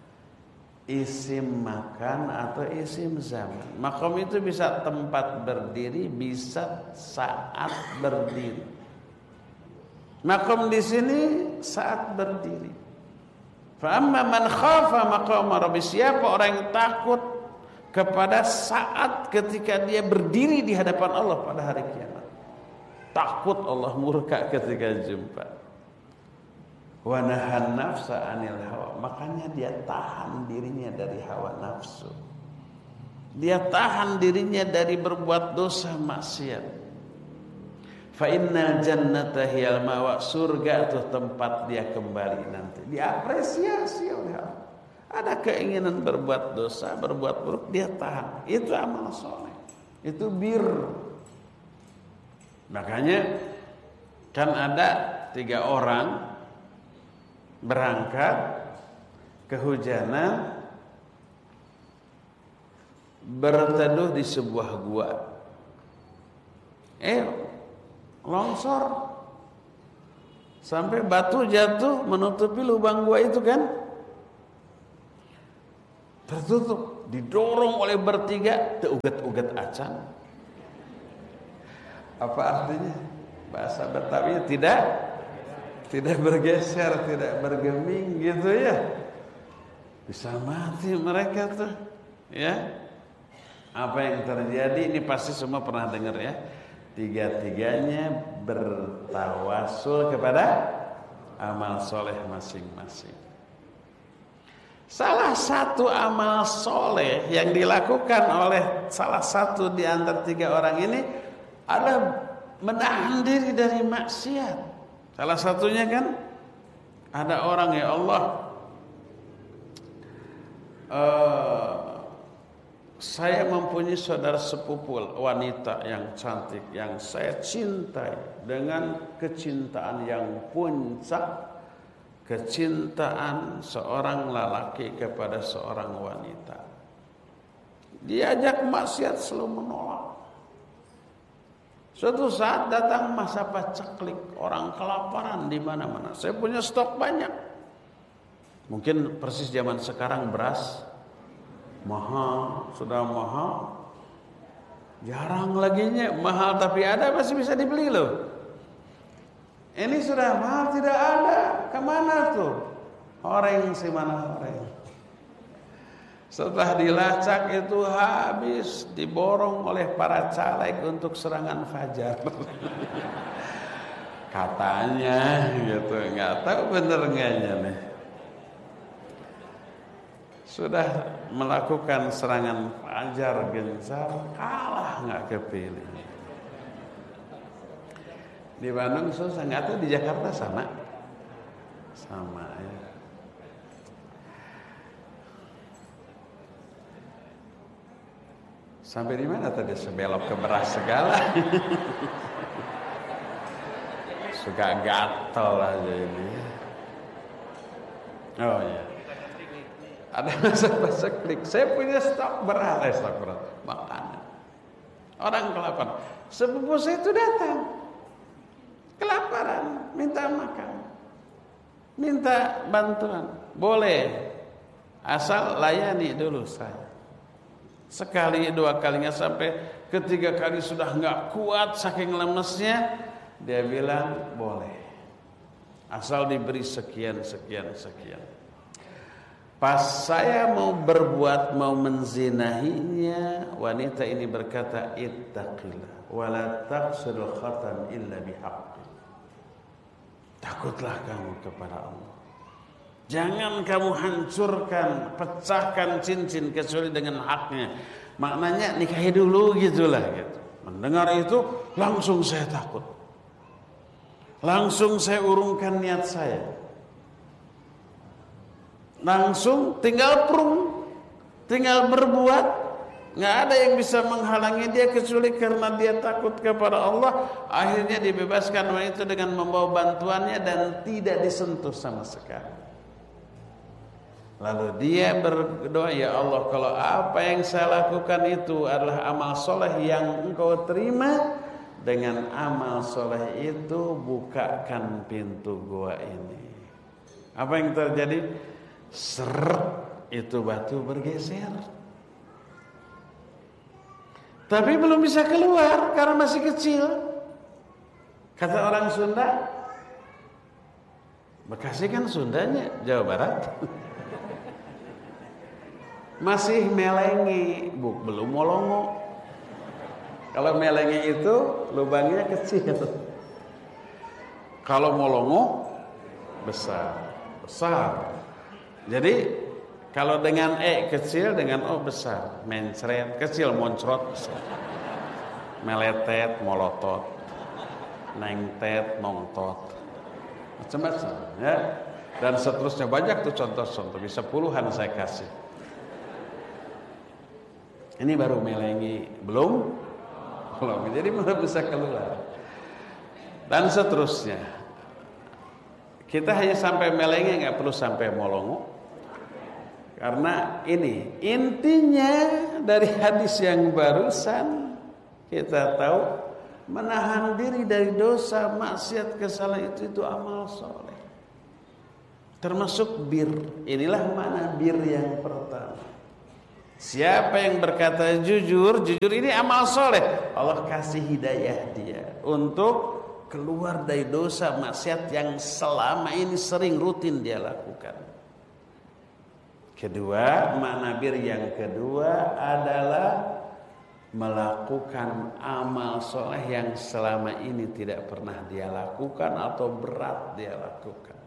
isim makan atau isim zaman. Maqam itu bisa tempat berdiri, bisa saat berdiri. Maqam di sini saat berdiri. Fa amma man khafa maqama rabbi, siapa orang yang takut kepada saat ketika dia berdiri di hadapan Allah pada hari kiamat. Takut Allah murka ketika jumpa. Wa nahan nafsa 'anil hawa, makanya dia tahan dirinya dari hawa nafsu. Dia tahan dirinya dari berbuat dosa maksiat. Fa innal jannata hiyal ma'wa, surga itu tempat dia kembali nanti. Diapresiasi oleh Allah. Ada keinginan berbuat dosa, berbuat buruk, dia tahan. Itu amal soleh. Itu bir. Makanya kan ada 3 orang berangkat kehujanan, berteduh di sebuah gua. longsor sampai batu jatuh menutupi lubang gua itu kan, tertutup, didorong oleh bertiga, teuget-uget acan. Apa artinya? Bahasa Betawi tidak bergeser, tidak bergeming gitu ya. Bisa mati mereka tuh, ya. Apa yang terjadi ini pasti semua pernah dengar ya. Tiga-tiganya bertawasul kepada amal soleh masing-masing. Salah satu amal soleh yang dilakukan oleh salah satu di antara tiga orang ini adalah menahan diri dari maksiat. Salah satunya kan ada orang, ya Allah, saya mempunyai saudara sepupu wanita yang cantik, yang saya cintai dengan kecintaan yang puncak, kecintaan seorang lelaki kepada seorang wanita. Diajak maksiat selalu menolak. Suatu saat datang masa paceklik, orang kelaparan di mana-mana. Saya punya stok banyak. Mungkin persis zaman sekarang beras mahal, sudah mahal. Jarang laginya mahal, tapi ada masih bisa dibeli loh. Ini sudah mahal tidak ada. Kemana tuh? Horeng si mana horeng. Setelah dilacak itu habis, diborong oleh para caleg untuk serangan fajar. Katanya gitu, nggak tahu bener enggaknya nih. Sudah melakukan serangan fajar gencar, kalah nggak kepilih. Di Bandung susah, nggak tahu di Jakarta sama ya. Sampai di mana tadi, sebelok ke beras segala. Suka gatel aja ini. Oh ya. Ada masa klik. Saya punya stok beras, makanan. Orang kelaparan. Sepupu saya itu datang, kelaparan, minta makan, minta bantuan. Boleh, asal layani dulu saya. Sekali, dua kali nggak sampai, ketiga kali sudah nggak kuat saking lemesnya, dia bilang boleh, asal diberi sekian. Pas saya mau berbuat, mau menzinahinya, wanita ini berkata, ittaqillah wala taqsidul khatam illa bihaqqi. Takutlah kamu kepada Allah. Jangan kamu hancurkan, pecahkan cincin kecuali dengan haknya. Maknanya nikahi dulu gitulah gitu. Mendengar itu langsung saya takut. Langsung saya urungkan niat saya. Langsung tinggal prung, tinggal berbuat. Nggak ada yang bisa menghalangi dia kecuali karena dia takut kepada Allah. Akhirnya dibebaskan wanita dengan membawa bantuannya dan tidak disentuh sama sekali. Lalu dia berdoa, ya Allah, kalau apa yang saya lakukan itu adalah amal soleh yang Engkau terima, dengan amal soleh itu bukakan pintu gua ini. Apa yang terjadi? Seret, itu batu bergeser. Tapi belum bisa keluar karena masih kecil. Kata orang Sunda, Bekasi kan Sundanya Jawa Barat. Masih melengi, belum molongo. Kalau melengi itu lubangnya kecil. Kalau molongo besar. Jadi kalau dengan kecil, dengan O besar. Mencret kecil, moncrot besar. Meletet, molotot. Nengtet, nongtot. Macam-macam ya. Dan seterusnya banyak tuh contoh-contoh. Bisa puluhan saya kasih. Ini baru melengi, belum. Jadi belum bisa keluar. Dan seterusnya. Kita hanya sampai melengi, nggak perlu sampai molongo. Karena ini intinya dari hadis yang barusan kita tahu menahan diri dari dosa, maksiat, kesalahan itu amal soleh. Termasuk bir. Inilah mana bir yang pertama. Siapa yang berkata jujur ini amal soleh, Allah kasih hidayah dia untuk keluar dari dosa maksiat yang selama ini sering rutin dia lakukan. Kedua, makna bir yang kedua adalah melakukan amal soleh yang selama ini tidak pernah dia lakukan atau berat dia lakukan.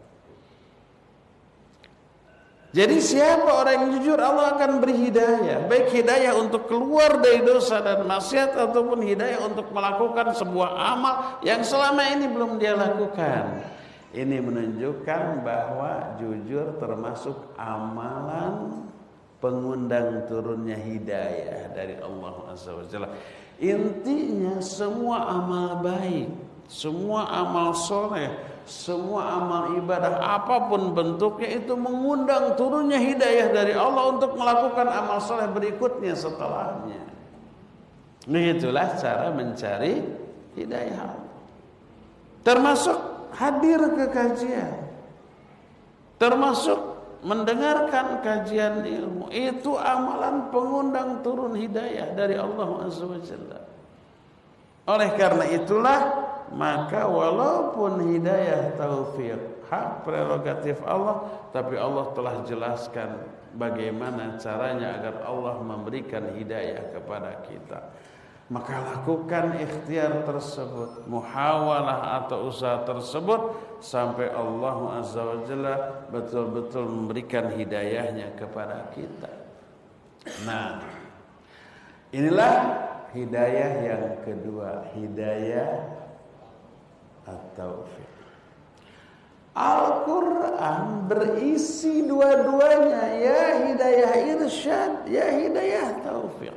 Jadi siapa orang yang jujur, Allah akan beri hidayah. Baik hidayah untuk keluar dari dosa dan maksiat, ataupun hidayah untuk melakukan sebuah amal yang selama ini belum dia lakukan. Ini menunjukkan bahwa jujur termasuk amalan pengundang turunnya hidayah dari Allah Azza wa Jalla. Intinya semua amal baik, semua amal soleh, semua amal ibadah apapun bentuknya itu mengundang turunnya hidayah dari Allah untuk melakukan amal soleh berikutnya setelahnya. Itulah cara mencari hidayah Allah. Termasuk hadir ke kajian, termasuk mendengarkan kajian ilmu, itu amalan pengundang turun hidayah dari Allah Azza wa Jalla. Oleh karena itulah, maka walaupun hidayah taufik hak prerogatif Allah, tapi Allah telah jelaskan bagaimana caranya agar Allah memberikan hidayah kepada kita. Maka lakukan ikhtiar tersebut, muhawalah atau usaha tersebut sampai Allah Azza wa Jalla betul-betul memberikan hidayahnya kepada kita. Nah, inilah hidayah yang kedua, hidayah at-taufiq. Al-Quran berisi dua-duanya, ya hidayah irsyad, ya hidayah taufiq.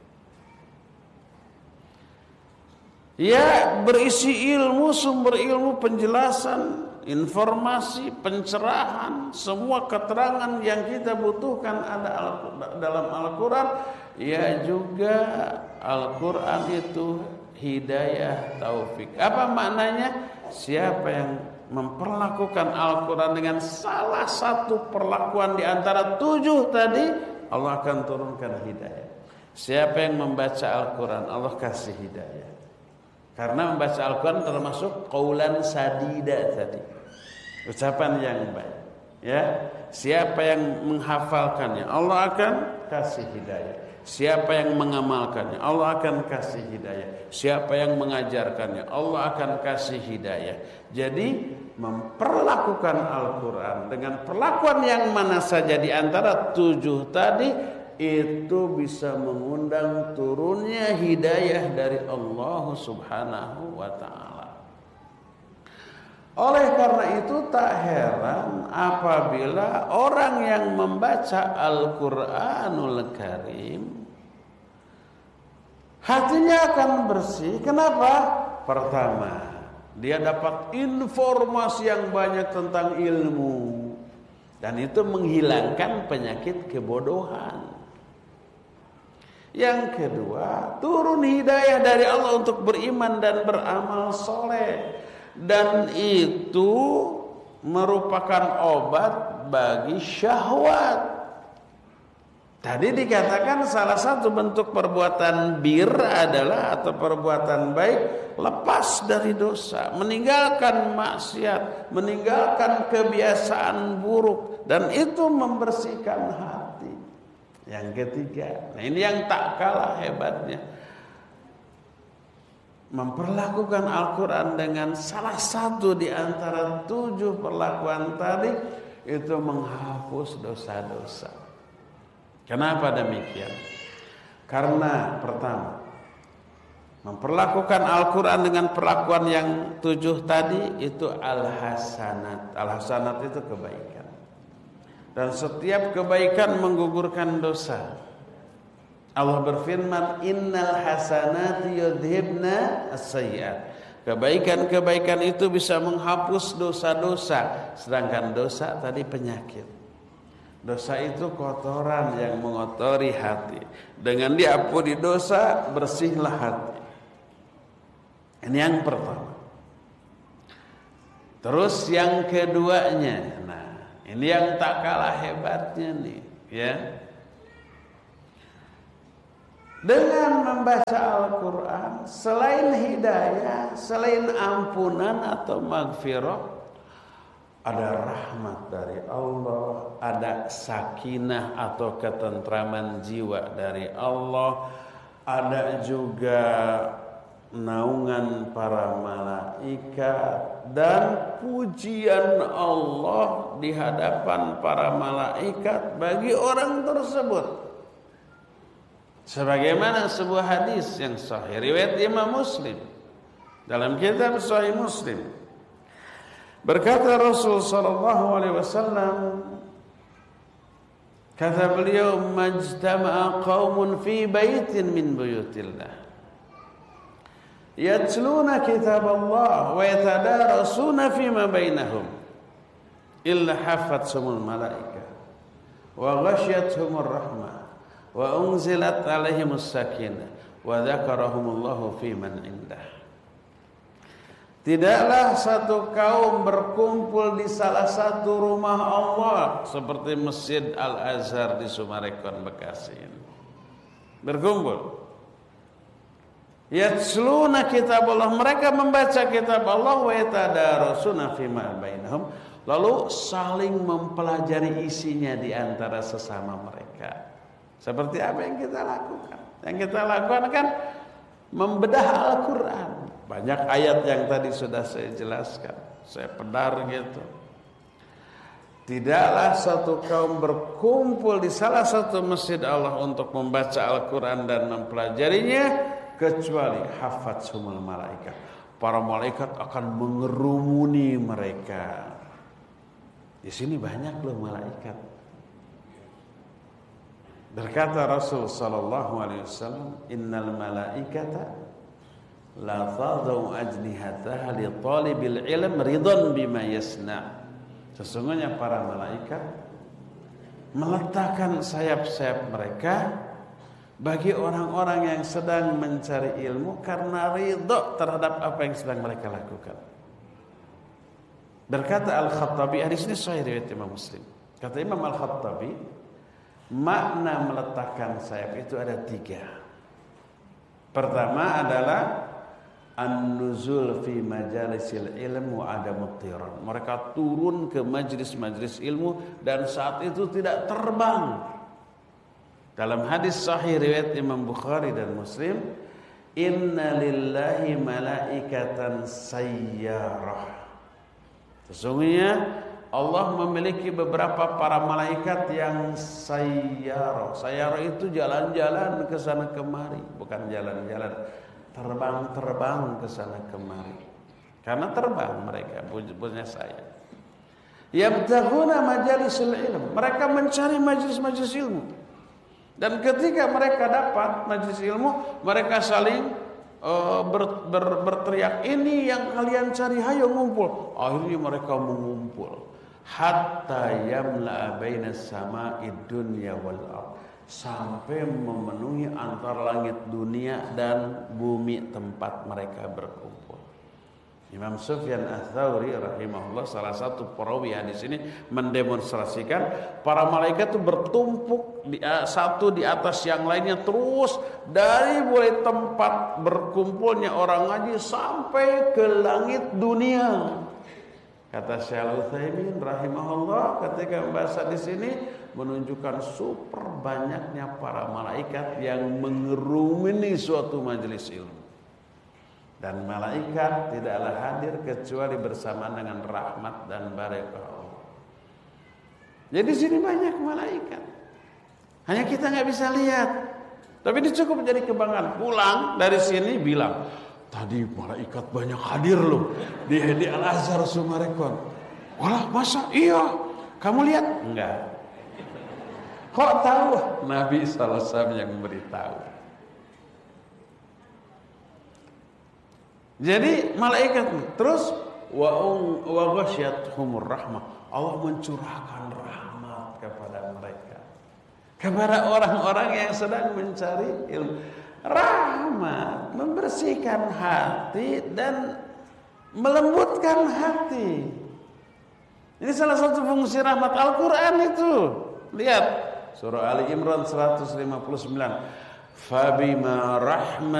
Ya berisi ilmu, sumber ilmu, penjelasan, informasi, pencerahan, semua keterangan yang kita butuhkan ada dalam Al-Quran. Ya juga Al-Quran itu hidayah taufik. Apa maknanya? Siapa yang memperlakukan Al-Quran dengan salah satu perlakuan di antara 7 tadi, Allah akan turunkan hidayah. Siapa yang membaca Al-Quran, Allah kasih hidayah. Karena membaca Al-Quran termasuk qaulan sadida tadi, ucapan yang baik. Ya, siapa yang menghafalkannya, Allah akan kasih hidayah. Siapa yang mengamalkannya, Allah akan kasih hidayah. Siapa yang mengajarkannya, Allah akan kasih hidayah. Jadi memperlakukan Al-Quran dengan perlakuan yang mana saja di antara 7 tadi, itu bisa mengundang turunnya hidayah dari Allah Subhanahu wa ta'ala. Oleh karena itu tak heran apabila orang yang membaca Al-Quranul Karim hatinya akan bersih. Kenapa? Pertama, dia dapat informasi yang banyak tentang ilmu, dan itu menghilangkan penyakit kebodohan. Yang kedua, turun hidayah dari Allah untuk beriman dan beramal soleh, dan itu merupakan obat bagi syahwat. Tadi dikatakan salah satu bentuk perbuatan bir adalah, atau perbuatan baik, lepas dari dosa, meninggalkan maksiat, meninggalkan kebiasaan buruk, dan itu membersihkan hati. Yang ketiga, nah ini yang tak kalah hebatnya, memperlakukan Al-Quran dengan salah satu di antara 7 perlakuan tadi, itu menghapus dosa-dosa. Kenapa demikian? Karena pertama, memperlakukan Al-Quran dengan perlakuan yang 7 tadi itu al-hasanat. Al-hasanat itu kebaikan, dan setiap kebaikan menggugurkan dosa. Allah berfirman, innal hasanati yudhibna as-sayyi'at. Kebaikan-kebaikan itu bisa menghapus dosa-dosa. Sedangkan dosa tadi penyakit. Dosa itu kotoran yang mengotori hati. Dengan diampuni dosa, bersihlah hati. Ini yang pertama. Terus yang keduanya, nah ini yang tak kalah hebatnya nih, ya. Dengan membaca Al-Quran, selain hidayah, selain ampunan atau maghfirah, ada rahmat dari Allah, ada sakinah atau ketentraman jiwa dari Allah, ada juga naungan para malaikat dan pujian Allah di hadapan para malaikat bagi orang tersebut. Sebagaimana sebuah hadis yang sahih riwayat Imam Muslim dalam kitab Sahih Muslim, berkata Rasul sallallahu alaihi wasallam, kata beliau, majtama'a qaumun fi baitin min buyutillah yatluna kitab Allah wa yatadarasuna fima bainahum illa hafathumul malaika wa ghashiyatuhumur rahmah wa unzilat alaihimus sakinah wa dzakarahumullahu fi man indah. Tidaklah satu kaum berkumpul di salah satu rumah Allah seperti Masjid Al-Azhar di Sumarekon, Bekasi ini. Berkumpul. Yatsluna kitab Allah, mereka membaca kitab Allah, wa yatadarasuna fima bainahum, lalu saling mempelajari isinya di antara sesama mereka. Seperti apa yang kita lakukan? Yang kita lakukan kan membedah Al-Quran. Banyak ayat yang tadi sudah saya jelaskan, saya pedar gitu. Tidaklah satu kaum berkumpul di salah satu masjid Allah untuk membaca Al-Quran dan mempelajarinya kecuali hafathumul malaikat. Para malaikat akan mengerumuni mereka. Di sini banyak loh malaikat. Berkata Rasul sallallahu alaihi wasallam, innal malaikata la tadau ajnihataha li talibil ilm ridan bima yasna. Sesungguhnya para malaikat meletakkan sayap-sayap mereka bagi orang-orang yang sedang mencari ilmu karena ridha terhadap apa yang sedang mereka lakukan. Berkata Al-Khattabi, hadis ini sahih riwayat Imam Muslim. Kata Imam Al-Khattabi, makna meletakkan sayap itu ada 3. Pertama adalah an-nuzul fi majalisil ilm wa adamut tiran. Mereka turun ke majlis-majlis ilmu dan saat itu tidak terbang. Dalam hadis sahih riwayat Imam Bukhari dan Muslim, inna lillahi malaikatan sayyarah. Sesungguhnya Allah memiliki beberapa para malaikat yang sayyarah. Sayyarah itu jalan-jalan ke sana kemari, bukan jalan-jalan, terbang-terbang ke sana kemari. Karena terbang mereka punya sayap. Yabtaghuna majalisul ilm. Mereka mencari majlis-majlis ilmu. Dan ketika mereka dapat majlis ilmu, mereka saling berteriak, ini yang kalian cari, hayo ngumpul. Akhirnya mereka mengumpul. Hatta yamla bainas sama'id dunya wal ardh, sampai memenuhi antara langit dunia dan bumi tempat mereka berkumpul. Imam Sufyan Ats-Tsauri rahimahullah, salah satu perawi hadis ini, mendemonstrasikan para malaikat itu bertumpuk satu di atas yang lainnya terus dari mulai tempat berkumpulnya orang ngaji sampai ke langit dunia. Kata Syekh Al-Utsaimin rahimahullah ketika membahas di sini, menunjukkan super banyaknya para malaikat yang mengerumuni suatu majelis ilmu. Dan malaikat tidaklah hadir kecuali bersamaan dengan rahmat dan barakah Allah. Jadi di sini banyak malaikat. Hanya kita nggak bisa lihat. Tapi ini cukup jadi kebanggaan. Pulang dari sini bilang, tadi malaikat banyak hadir loh di Al-Azhar Sumarekon. Wah, masa? Iya. Kamu lihat? Enggak. Kok tahu? Nabi sallallahu alaihi wasallam yang memberitahu. Jadi malaikat terus wa ghasyiyatuhumur rahmah. Allah mencurahkan rahmat kepada mereka. Kepada orang-orang yang sedang mencari ilmu. Rahmat, memberi membersihkan hati dan melembutkan hati. Ini salah satu fungsi rahmat Al-Quran itu. Lihat surah Ali Imran 159. Fabima rahmat